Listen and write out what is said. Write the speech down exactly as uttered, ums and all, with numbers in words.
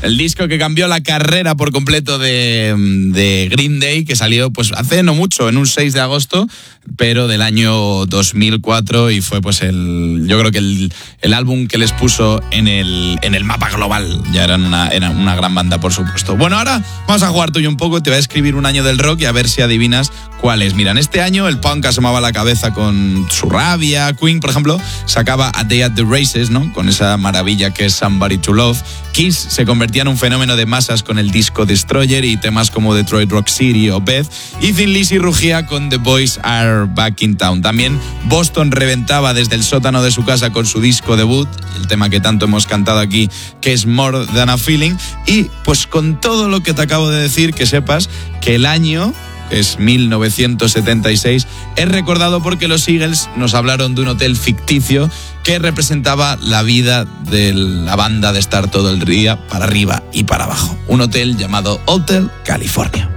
El disco que cambió la carrera por completo de, de Green Day, que salió pues hace no mucho, en un seis de agosto, pero del año dos mil cuatro, y fue pues el, yo creo que el, el álbum que les puso en el, en el mapa global. Ya eran una, eran una gran banda, por supuesto. Bueno, ahora vamos a jugar tú y un poco, te voy a escribir un año del rock y a ver si adivinas cuál es. Mira, en este año el punk asomaba la cabeza con su rabia. Queen, por ejemplo, sacaba A Day at the Races, ¿no? Con esa maravilla que es Somebody to Love. Kiss se convertía en un fenómeno de masas con el disco Destroyer y temas como Detroit Rock City o Beth. Y Thin Lizzy rugía con The Boys Are Back in Town. También Boston reventaba desde el sótano de su casa con su disco debut, el tema que tanto hemos cantado aquí, que es More Than a Feeling. Y pues con todo lo que te acabo de decir, que sepas que el año, que es mil novecientos setenta y seis, es recordado porque los Eagles nos hablaron de un hotel ficticio que representaba la vida de la banda de estar todo el día para arriba y para abajo. Un hotel llamado Hotel California.